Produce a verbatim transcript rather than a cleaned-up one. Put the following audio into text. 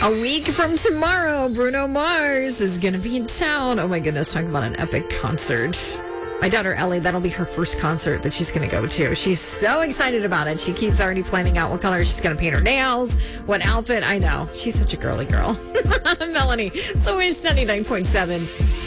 A week from tomorrow, Bruno Mars is going to be in town. Oh my goodness, talk about an epic concert. My daughter Ellie, that'll be her first concert that she's going to go to. She's so excited about it. She keeps already planning out what color she's going to paint her nails, what outfit. I know. She's such a girly girl. Melanie, it's Wish ninety-nine point seven.